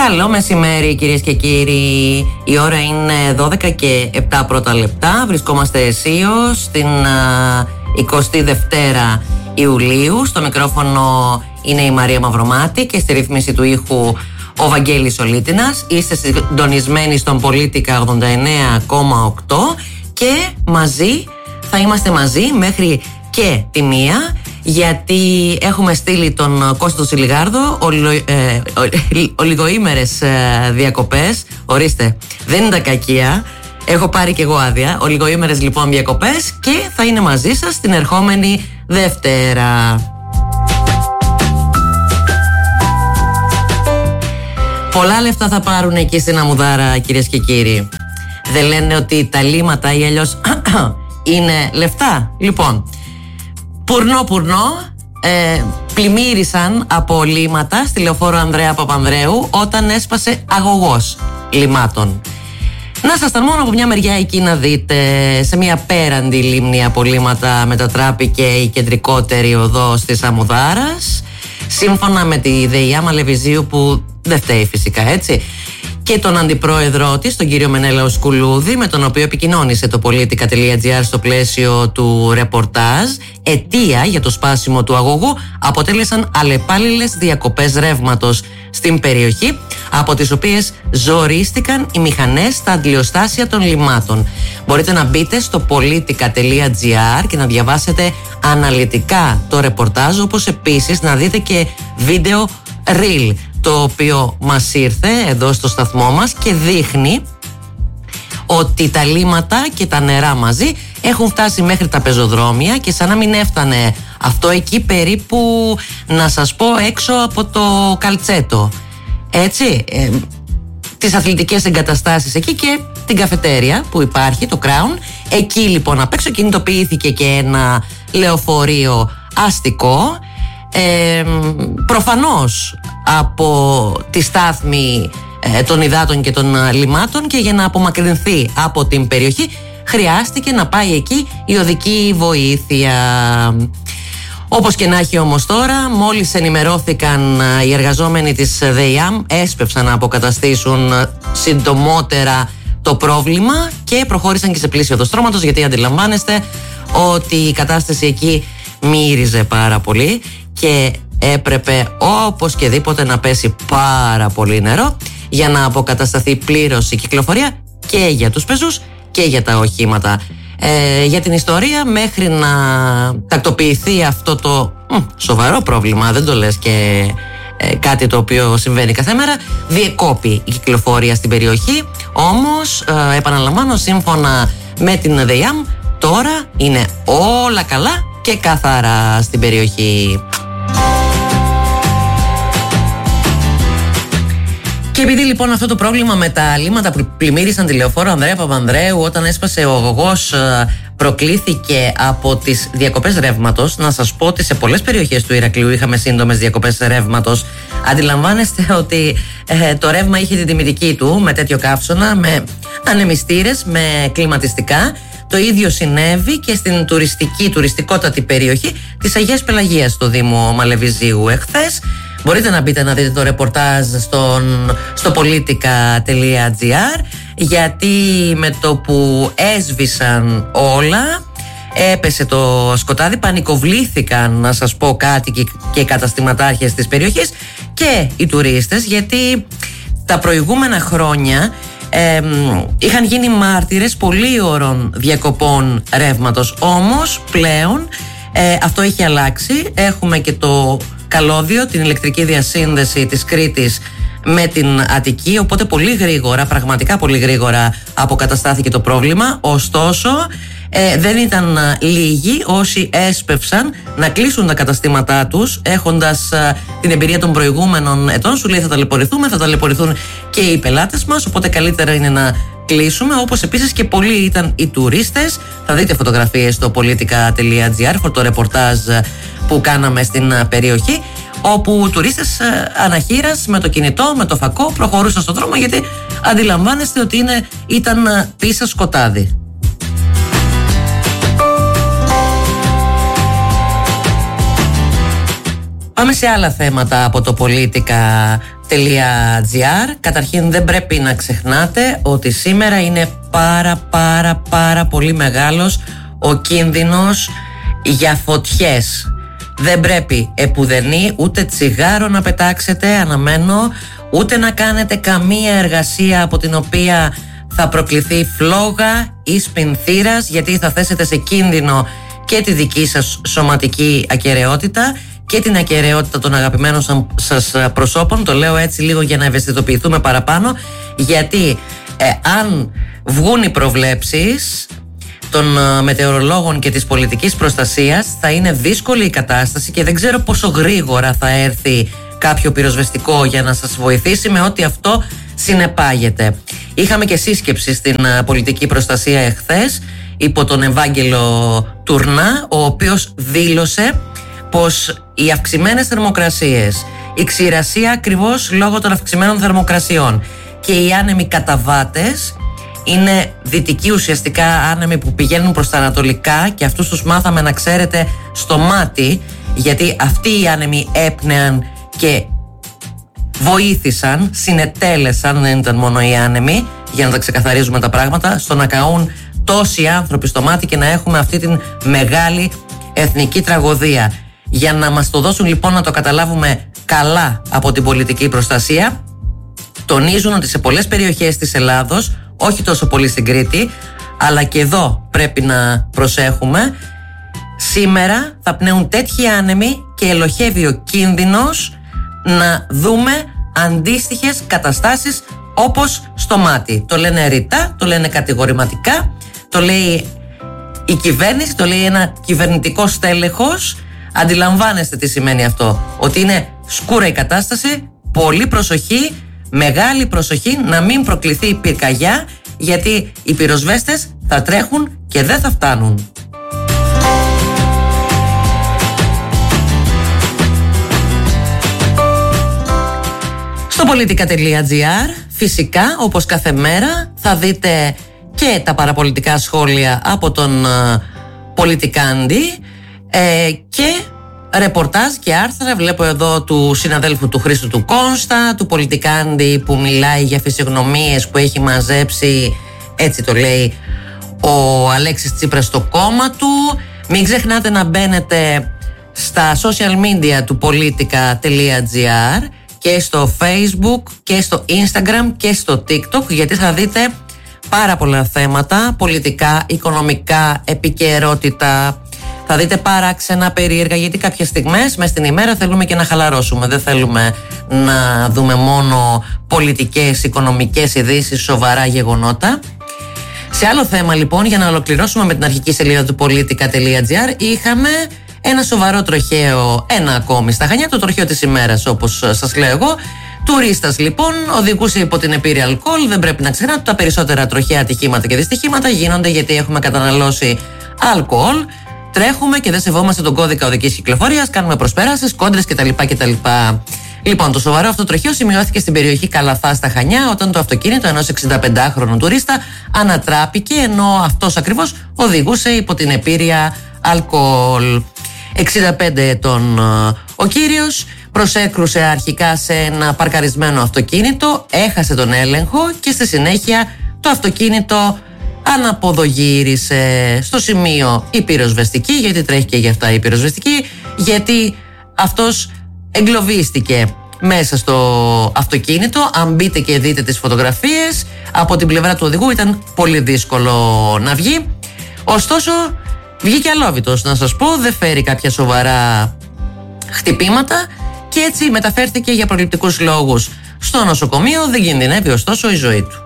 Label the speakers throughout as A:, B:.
A: Καλό μεσημέρι κυρίες και κύριοι. Η ώρα είναι 12 και 7 πρώτα λεπτά. Βρισκόμαστε αισίως στην 22η Ιουλίου. Στο μικρόφωνο είναι η Μαρία Μαυρομάτη και στη ρύθμιση του ήχου ο Βαγγέλης Ολίτινας. Είστε συντονισμένοι στον Πολίτικα 89,8 και μαζί θα είμαστε μαζί μέχρι και τη 1, γιατί έχουμε στείλει τον Κώστο Σιλιγάρδο ολιγοήμερες διακοπές. Ορίστε, δεν είναι τα κακία. Έχω πάρει και εγώ άδεια. Ολιγοήμερες λοιπόν διακοπές και θα είναι μαζί σας την ερχόμενη Δευτέρα. Πολλά λεφτά θα πάρουν εκεί στην Αμμουδάρα, κυρίες και κύριοι. Δεν λένε ότι τα λίματα ή αλλιώς είναι λεφτά? Λοιπόν, πουρνό, πλημμύρισαν από λίματα στη λεωφόρο Ανδρέα Παπανδρέου όταν έσπασε αγωγός λιμάτων. Να σας τα μόνο από μια μεριά εκεί να δείτε, σε μια πέραντη λίμνη από λίματα μετατράπηκε η κεντρικότερη οδός της Αμμουδάρας, σύμφωνα με τη ΔΕΙΑ Μαλεβιζίου, που δεν φταίει φυσικά, έτσι, και τον αντιπρόεδρό της, τον κύριο Μενέλαο Σκουλούδη, με τον οποίο επικοινώνησε το Politica.gr στο πλαίσιο του ρεπορτάζ. Αιτία για το σπάσιμο του αγωγού αποτέλεσαν αλλεπάλληλες διακοπές ρεύματος στην περιοχή, από τις οποίες ζορίστηκαν οι μηχανές στα αντιλιοστάσια των λιμάτων. Μπορείτε να μπείτε στο Politica.gr και να διαβάσετε αναλυτικά το ρεπορτάζ, όπως επίσης να δείτε και βίντεο reel, το οποίο μας ήρθε εδώ στο σταθμό μας και δείχνει ότι τα λίματα και τα νερά μαζί έχουν φτάσει μέχρι τα πεζοδρόμια και σαν να μην έφτανε αυτό εκεί περίπου, να σας πω, έξω από το Καλτσέτο, έτσι, τις αθλητικές εγκαταστάσεις εκεί και την καφετέρια που υπάρχει, το Crown. Εκεί λοιπόν απ' έξω κινητοποιήθηκε και ένα λεωφορείο αστικό, προφανώς από τη στάθμη των υδάτων και των λιμάτων, και για να απομακρυνθεί από την περιοχή χρειάστηκε να πάει εκεί η οδική βοήθεια. Όπως και να έχει όμως τώρα, μόλις ενημερώθηκαν οι εργαζόμενοι της ΔΕΙΑΜ, έσπευσαν να αποκαταστήσουν συντομότερα το πρόβλημα και προχώρησαν και σε πλήση οδοστρώματος, γιατί αντιλαμβάνεστε ότι η κατάσταση εκεί μύριζε πάρα πολύ και έπρεπε όπως και δίποτε να πέσει πάρα πολύ νερό για να αποκατασταθεί πλήρως η κυκλοφορία και για τους πεζούς και για τα οχήματα. Για την ιστορία, μέχρι να τακτοποιηθεί αυτό το σοβαρό πρόβλημα, δεν το λες και κάτι το οποίο συμβαίνει κάθε μέρα, διεκόπη η κυκλοφορία στην περιοχή. Όμως, επαναλαμβάνω, σύμφωνα με την ΔΕΙΑΜ, τώρα είναι όλα καλά και καθαρά στην περιοχή. Και επειδή λοιπόν αυτό το πρόβλημα με τα λίματα που πλημμύρισαν τη λεωφόρο Ανδρέα Παπανδρέου όταν έσπασε ο αγωγός προκλήθηκε από τις διακοπές ρεύματος, να σας πω ότι σε πολλές περιοχές του Ηρακλείου είχαμε σύντομες διακοπές ρεύματος. Αντιλαμβάνεστε ότι το ρεύμα είχε την τιμητική του, με τέτοιο καύσωνα, με ανεμιστήρες, με κλιματιστικά. Το ίδιο συνέβη και στην τουριστικότατη περιοχή της Αγίας Πελαγίας στο Δήμο Μαλεβιζίου εχθές. Μπορείτε να μπείτε να δείτε το ρεπορτάζ στο Politica.gr, γιατί με το που έσβησαν όλα, έπεσε το σκοτάδι, πανικοβλήθηκαν, να σας πω, κάτοικοι και καταστηματάρχες της περιοχής και οι τουρίστες, γιατί τα προηγούμενα χρόνια είχαν γίνει μάρτυρες πολύωρων διακοπών ρεύματος. Όμως πλέον αυτό έχει αλλάξει. Έχουμε και το καλώδιο, την ηλεκτρική διασύνδεση της Κρήτης με την Αττική, οπότε πολύ γρήγορα, πραγματικά πολύ γρήγορα αποκαταστάθηκε το πρόβλημα. Ωστόσο δεν ήταν λίγοι όσοι έσπευσαν να κλείσουν τα καταστήματά τους, έχοντας την εμπειρία των προηγούμενων ετών. Σου λέει θα ταλαιπωρηθούμε, θα ταλαιπωρηθούν και οι πελάτες μας, οπότε καλύτερα είναι να κλείσουμε. Όπως επίσης και πολλοί ήταν οι τουρίστες. Θα δείτε φωτογραφίες στο Politica.gr, το ρεπορτάζ που κάναμε στην περιοχή, όπου τουρίστες αναχείρας με το κινητό, με το φακό προχωρούσαν στον δρόμο, γιατί αντιλαμβάνεστε ότι ήταν πίσω σκοτάδι. Πάμε σε άλλα θέματα από το Politica Καταρχήν δεν πρέπει να ξεχνάτε ότι σήμερα είναι πάρα πολύ μεγάλος ο κίνδυνος για φωτιές. Δεν πρέπει επουδενή ούτε τσιγάρο να πετάξετε, αναμένω, ούτε να κάνετε καμία εργασία από την οποία θα προκληθεί φλόγα ή σπινθήρας, γιατί θα θέσετε σε κίνδυνο και τη δική σας σωματική ακεραιότητα και την ακεραιότητα των αγαπημένων σας προσώπων. Το λέω έτσι λίγο για να ευαισθητοποιηθούμε παραπάνω, γιατί αν βγουν οι προβλέψεις των μετεωρολόγων και της πολιτικής προστασίας, θα είναι δύσκολη η κατάσταση και δεν ξέρω πόσο γρήγορα θα έρθει κάποιο πυροσβεστικό για να σας βοηθήσει με ό,τι αυτό συνεπάγεται. Είχαμε και σύσκεψη στην πολιτική προστασία εχθές υπό τον Ευάγγελο Τουρνά, ο οποίος δήλωσε πως οι αυξημένες θερμοκρασίες, η ξηρασία ακριβώς λόγω των αυξημένων θερμοκρασιών και οι άνεμοι καταβάτες είναι δυτικοί ουσιαστικά άνεμοι που πηγαίνουν προς τα ανατολικά, και αυτούς τους μάθαμε, να ξέρετε, στο μάτι, γιατί αυτοί οι άνεμοι έπνεαν και βοήθησαν, συνετέλεσαν, δεν ήταν μόνο οι άνεμοι, για να τα ξεκαθαρίζουμε τα πράγματα, στο να καούν τόσοι άνθρωποι στο μάτι και να έχουμε αυτή την μεγάλη εθνική τραγωδία. Για να μας το δώσουν λοιπόν να το καταλάβουμε καλά από την πολιτική προστασία, τονίζουν ότι σε πολλές περιοχές της Ελλάδος, όχι τόσο πολύ στην Κρήτη, αλλά και εδώ πρέπει να προσέχουμε, σήμερα θα πνέουν τέτοιοι άνεμοι και ελοχεύει ο κίνδυνος να δούμε αντίστοιχες καταστάσεις όπως στο μάτι. Το λένε ρητά, το λένε κατηγορηματικά, το λέει η κυβέρνηση, το λέει ένα κυβερνητικό στέλεχος. Αντιλαμβάνεστε τι σημαίνει αυτό, ότι είναι σκούρα η κατάσταση, πολύ προσοχή, μεγάλη προσοχή να μην προκληθεί η πυρκαγιά, γιατί οι πυροσβέστες θα τρέχουν και δεν θα φτάνουν. Στο politica.gr φυσικά, όπως κάθε μέρα, θα δείτε και τα παραπολιτικά σχόλια από τον Πολιτικάντη και ρεπορτάζ και άρθρα. Βλέπω εδώ του συναδέλφου του Χρήστου του Κόνστα, του Πολιτικάντη που μιλάει για φυσιογνωμίες που έχει μαζέψει, έτσι το λέει ο Αλέξης Τσίπρας, στο κόμμα του. Μην ξεχνάτε να μπαίνετε στα social media του politica.gr και στο Facebook και στο Instagram και στο TikTok, γιατί θα δείτε πάρα πολλά θέματα πολιτικά, οικονομικά, επικαιρότητα. Θα δείτε παράξενα, περίεργα, γιατί κάποιες στιγμές μες στην ημέρα θέλουμε και να χαλαρώσουμε. Δεν θέλουμε να δούμε μόνο πολιτικές, οικονομικές ειδήσεις, σοβαρά γεγονότα. Σε άλλο θέμα λοιπόν, για να ολοκληρώσουμε με την αρχική σελίδα του politica.gr, είχαμε ένα σοβαρό τροχαίο, ένα ακόμη στα Χανιά, το τροχαίο της ημέρας, όπως σας λέω εγώ. Τουρίστας λοιπόν οδηγούσε υπό την επίρρεια αλκοόλ. Δεν πρέπει να ξεχνάτε, τα περισσότερα τροχαία ατυχήματα και δυστυχήματα γίνονται γιατί έχουμε καταναλώσει αλκοόλ. Τρέχουμε και δεν σεβόμαστε τον κώδικα οδικής κυκλοφορίας, κάνουμε προσπέρασεις, κόντρες κτλ. Λοιπόν, το σοβαρό αυτό τροχαίο σημειώθηκε στην περιοχή Καλαθά στα Χανιά, όταν το αυτοκίνητο ενός 65χρονου τουρίστα ανατράπηκε, ενώ αυτός ακριβώς οδηγούσε υπό την επίρρεια αλκοόλ. 65 ετών ο κύριος προσέκρουσε αρχικά σε ένα παρκαρισμένο αυτοκίνητο, έχασε τον έλεγχο και στη συνέχεια το αυτοκίνητο αναποδογύρισε. Στο σημείο η πυροσβεστική, γιατί τρέχει και γι' αυτά η πυροσβεστική, γιατί αυτός εγκλωβίστηκε μέσα στο αυτοκίνητο. Αν μπείτε και δείτε τις φωτογραφίες, από την πλευρά του οδηγού ήταν πολύ δύσκολο να βγει. Ωστόσο βγήκε αλόβητος, να σας πω, δεν φέρει κάποια σοβαρά χτυπήματα και έτσι μεταφέρθηκε για προληπτικούς λόγους στο νοσοκομείο. Δεν κινδυνεύει ωστόσο η ζωή του.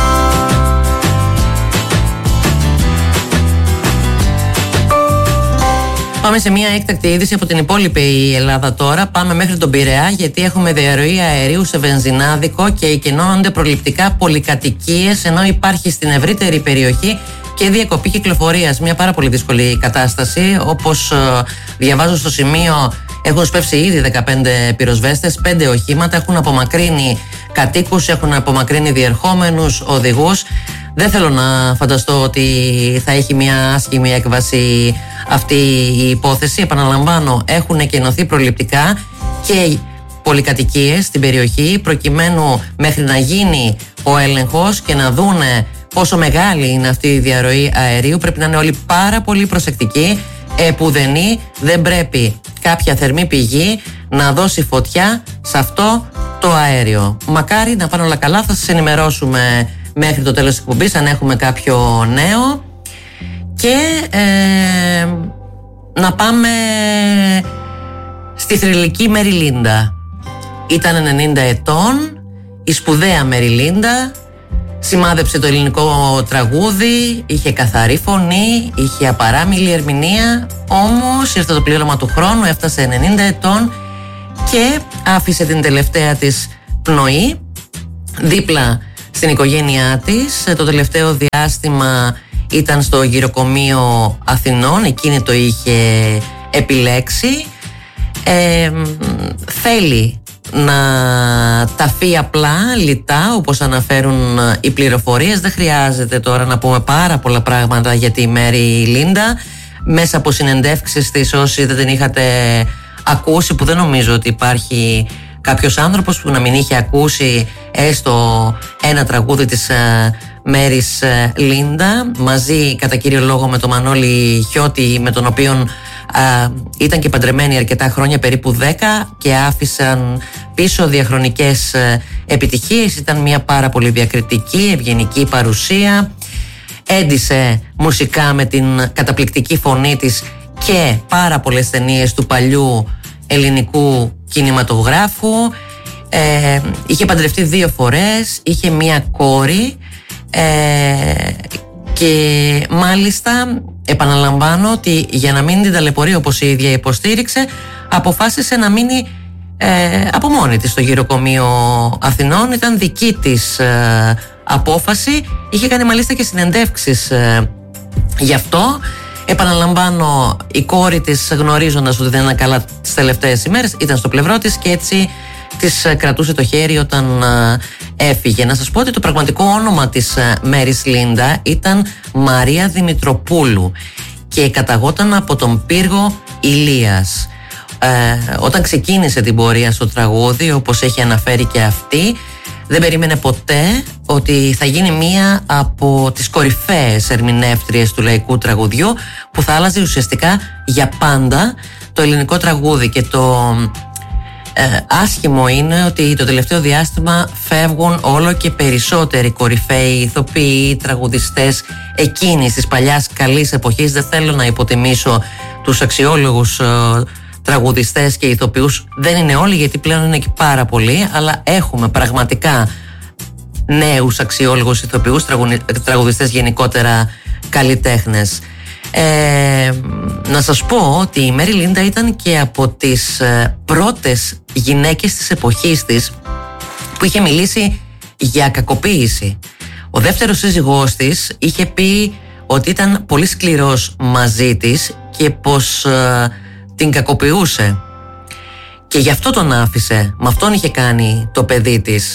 A: Πάμε σε μια έκτακτη είδηση από την υπόλοιπη Ελλάδα τώρα. Πάμε μέχρι τον Πειραιά, γιατί έχουμε διαρροή αερίου σε βενζινάδικο και εκενώνονται προληπτικά πολυκατοικίες, ενώ υπάρχει στην ευρύτερη περιοχή και διακοπή κυκλοφορίας. Μια πάρα πολύ δύσκολη κατάσταση. Όπως διαβάζω στο σημείο, έχουν σπεύσει ήδη 15 πυροσβέστες, 5 οχήματα, έχουν απομακρύνει κατοίκους, έχουν απομακρύνει διερχόμενους οδηγούς. Δεν θέλω να φανταστώ ότι θα έχει μια άσχημη έκβαση αυτή η υπόθεση. Επαναλαμβάνω, έχουν εκενωθεί προληπτικά και πολυκατοικίες στην περιοχή, προκειμένου μέχρι να γίνει ο έλεγχος και να δούνε πόσο μεγάλη είναι αυτή η διαρροή αερίου. Πρέπει να είναι όλοι πάρα πολύ προσεκτικοί. Επουδενή δεν πρέπει κάποια θερμή πηγή να δώσει φωτιά σε αυτό το αέριο. Μακάρι να πάνε όλα καλά. Θα σας ενημερώσουμε μέχρι το τέλος της εκπομπής αν έχουμε κάποιο νέο. Και να πάμε στη θρυλική Μέρι Λίντα. Ήταν 90 ετών η σπουδαία Μέρι Λίντα. Σημάδεψε το ελληνικό τραγούδι, είχε καθαρή φωνή, είχε απαράμιλη ερμηνεία. Όμως ήρθε το πλήρωμα του χρόνου, έφτασε 90 ετών και άφησε την τελευταία της πνοή δίπλα στην οικογένειά της. Το τελευταίο διάστημα ήταν στο γυροκομείο Αθηνών, εκείνη το είχε επιλέξει. Θέλει να ταφεί απλά, λιτά, όπως αναφέρουν οι πληροφορίες. Δεν χρειάζεται τώρα να πούμε πάρα πολλά πράγματα για τη Μέρι Λίντα. Μέσα από συνεντεύξεις της, όσοι δεν την είχατε ακούσει, που δεν νομίζω ότι υπάρχει κάποιος άνθρωπος που να μην είχε ακούσει έστω ένα τραγούδι της Μέρις Λίντα, μαζί κατά κύριο λόγο με τον Μανώλη Χιώτη, με τον οποίον ήταν και παντρεμένοι αρκετά χρόνια, περίπου 10, και άφησαν πίσω διαχρονικές επιτυχίες. Ήταν μια πάρα πολύ διακριτική, ευγενική παρουσία. Έντισε μουσικά με την καταπληκτική φωνή της και πάρα πολλές ταινίες του παλιού ελληνικού κινηματογράφου. Είχε παντρευτεί 2 φορές, είχε μια κόρη και μάλιστα επαναλαμβάνω ότι για να μην την ταλαιπωρεί, όπως η ίδια υποστήριξε, αποφάσισε να μείνει από μόνη της στο γυροκομείο Αθηνών. Ήταν δική της απόφαση. Είχε κάνει μάλιστα και συνεντεύξεις γι' αυτό. Επαναλαμβάνω, η κόρη της, γνωρίζοντας ότι δεν ήταν καλά τις τελευταίες ημέρες, ήταν στο πλευρό της και έτσι της κρατούσε το χέρι όταν έφυγε. Να σας πω ότι το πραγματικό όνομα της Μέρις Λίντα ήταν Μαρία Δημητροπούλου και καταγόταν από τον πύργο Ηλίας. Όταν ξεκίνησε την πορεία στο τραγούδι, όπως έχει αναφέρει και αυτή, δεν περίμενε ποτέ ότι θα γίνει μία από τις κορυφαίες ερμηνεύτριες του λαϊκού τραγουδιού, που θα άλλαζε ουσιαστικά για πάντα το ελληνικό τραγούδι. Και το άσχημο είναι ότι το τελευταίο διάστημα φεύγουν όλο και περισσότεροι κορυφαίοι ηθοποιοί, τραγουδιστές εκείνης της παλιάς καλής εποχής. Δεν θέλω να υποτιμήσω τους αξιόλογους τραγουδιστές και ηθοποιούς, δεν είναι όλοι, γιατί πλέον είναι και πάρα πολλοί, αλλά έχουμε πραγματικά νέους αξιόλογους ηθοποιούς, τραγουδιστές, γενικότερα καλλιτέχνες. Να σας πω ότι η Μέρι Λίντα ήταν και από τις πρώτες γυναίκες της εποχής της που είχε μιλήσει για κακοποίηση. Ο δεύτερος σύζυγός της είχε πει ότι ήταν πολύ σκληρός μαζί της και πως την κακοποιούσε, και γι' αυτό τον άφησε. Με αυτόν είχε κάνει το παιδί της.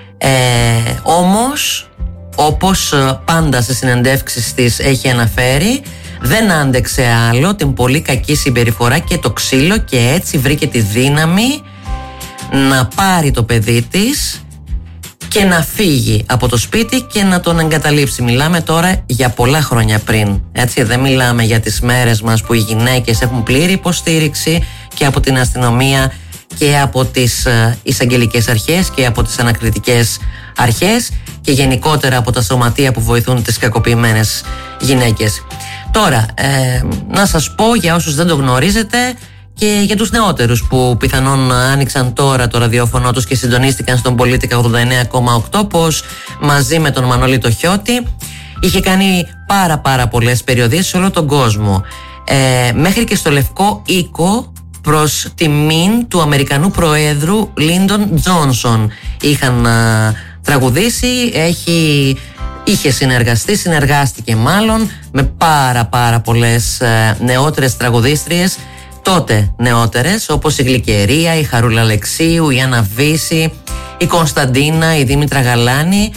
A: Όμως, όπως πάντα σε συνεντεύξεις της έχει αναφέρει, δεν άντεξε άλλο την πολύ κακή συμπεριφορά και το ξύλο, και έτσι βρήκε τη δύναμη να πάρει το παιδί της και να φύγει από το σπίτι και να τον εγκαταλείψει. Μιλάμε τώρα για πολλά χρόνια πριν, έτσι, δεν μιλάμε για τις μέρες μας που οι γυναίκες έχουν πλήρη υποστήριξη και από την αστυνομία και από τις εισαγγελικές αρχές και από τις ανακριτικές αρχές και γενικότερα από τα σωματεία που βοηθούν τις κακοποιημένες γυναίκες. Τώρα, να σας πω για όσους δεν το γνωρίζετε και για τους νεότερους που πιθανόν άνοιξαν τώρα το ραδιόφωνο τους και συντονίστηκαν στον Πολίτικα 89,8, πως μαζί με τον Μανώλη το Χιώτη είχε κάνει πάρα πολλές περιοδίες σε όλο τον κόσμο, μέχρι και στο Λευκό Οίκο, προς τιμήν του Αμερικανού Προέδρου Λίντον Τζόνσον είχαν τραγουδήσει. Είχε συνεργάστηκε μάλλον με πάρα πολλές νεότερες τραγουδίστριες, τότε νεότερες, όπως η Γλυκερία, η Χαρούλα Αλεξίου, η Άννα Βύση, η Κωνσταντίνα, η Δήμητρα Γαλάνη,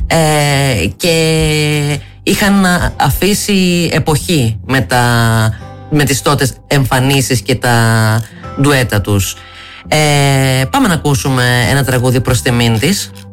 A: και είχαν αφήσει εποχή με τις τότε εμφανίσεις και τα ντουέτα τους. Πάμε να ακούσουμε ένα τραγούδι προς τιμήν της.